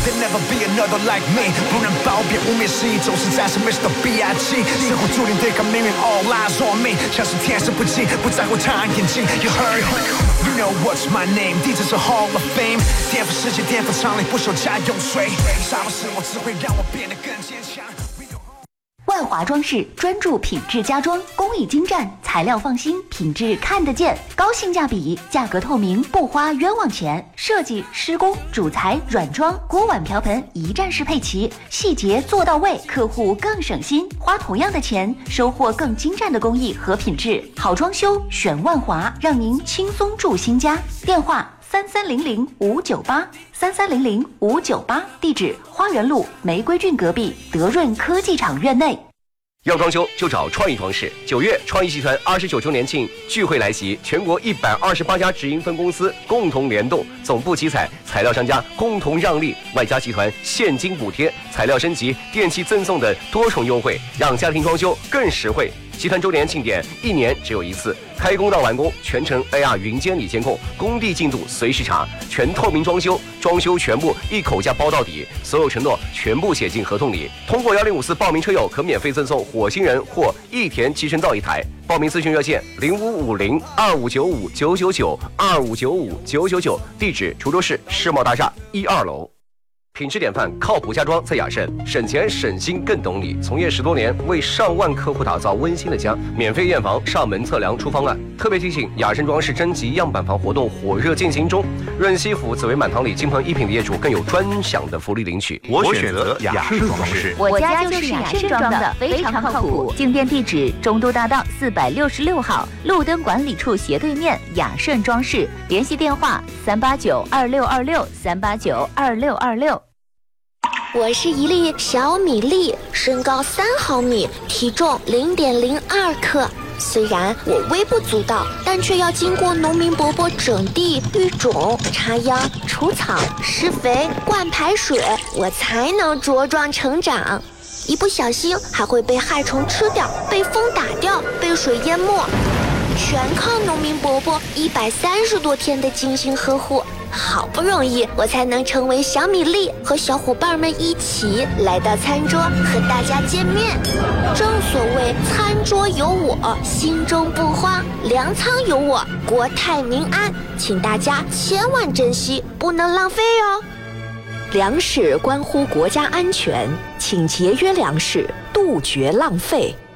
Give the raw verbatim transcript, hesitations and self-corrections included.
There'll never be another like me， 不能褒贬，污蔑是一种是战士 ，Mister B I G， 生活注定对抗命运 ，All eyes on me， 像是天生不羁，不在乎他人眼睛。You heard，You know what's my name， 地址是 Hall of Fame， 颠覆世界，颠覆常理，不朽加用水，杀不死我，只会让我变得更坚强。 万华装饰专注品质家装，工艺精湛，材料放心，品质看得见，高性价比，价格透明，不花冤枉钱。设计、施工、主材、软装、锅碗瓢盆一站式配齐，细节做到位，客户更省心。花同样的钱，收获更精湛的工艺和品质。好装修选万华，让您轻松住新家。电话三三零零五九八三三零零五九八，地址花园路玫瑰郡隔壁德润科技厂院内。 要装修就找创意装饰。九月，创意集团二十九周年庆聚会来袭，全国一百二十八家直营分公司共同联动，总部集采，材料商家共同让利，外加集团现金补贴、材料升级、电器赠送的多重优惠，让家庭装修更实惠。集团周年庆典一年只有一次，开工到完工全程 A R 云监理监控，工地进度随时查，全透明装修，装修全部一口价包到底，所有承诺全部写进合同里。通过幺零五四报名车友可免费赠送火星人或益田集成灶一台。报名咨询热线零五五零二五九五九九九二五九五九九九，地址滁州市世贸大厦一二楼。品质典范，靠谱家装在雅盛，省钱省心更懂你。从业十多年，为上万客户打造温馨的家，免费验房、上门测量、出方案。特别提醒，雅盛装饰征集样板房活动火热进行中，润西府紫薇满堂里金鹏一品的业主更有专享的福利领取。 我选择雅盛装饰， 我家就是雅盛装的，非常靠谱。进店地址：中都大道四百六十六号，路灯管理处斜对面，雅盛装饰。联系电话：三八九二六二六三八九二六二六。 我是一粒小米粒，身高三毫米，体重零点零二克。虽然我微不足道，但却要经过农民伯伯整地、育种、插秧、除草、施肥、灌排水，我才能茁壮成长。一不小心还会被害虫吃掉，被风打掉，被水淹没，全靠农民伯伯一百三十多天的精心呵护。好不容易我才能成为小米粒，和小伙伴们一起来到餐桌和大家见面。正所谓餐桌有我，心中不慌；粮仓有我，国泰民安。请大家千万珍惜，不能浪费哦。 粮食关乎国家安全，请节约粮食，杜绝浪费。